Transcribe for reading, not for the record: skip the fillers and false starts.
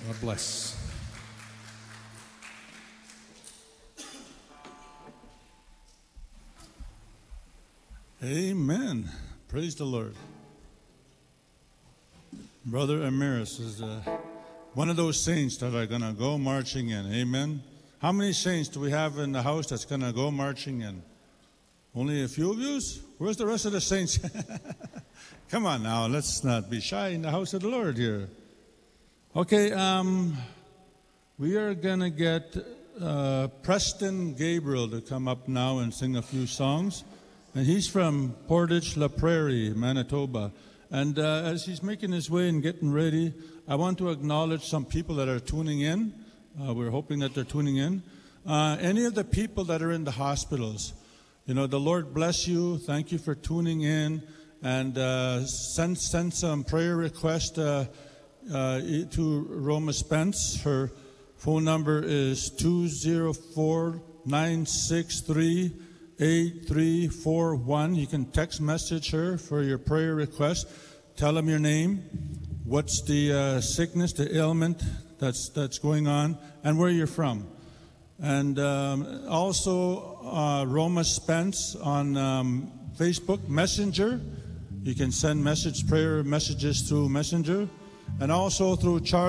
God bless. Amen. Praise the Lord. Brother Amiris is one of those saints that are going to go marching in. Amen. How many saints do we have in the house that's going to go marching in? Only a few of you? Where's the rest of the saints? Come on now, let's not be shy in the house of the Lord here. Okay, we are going to get Preston Gabriel to come up now and sing a few songs. And he's from Portage La Prairie, Manitoba. And as he's making his way and getting ready, I want to acknowledge some people that are tuning in. We're hoping that they're tuning in. Any of the people that are in the hospitals, you know, the Lord bless you. Thank you for tuning in. And send some prayer requests to Roma Spence. Her phone number is 204-963-8341. You can text message her for your prayer request. Tell them your name, what's the sickness, the ailment that's going on, and where you're from. And also Roma Spence on Facebook Messenger. You can send prayer messages through Messenger, and also through Charlie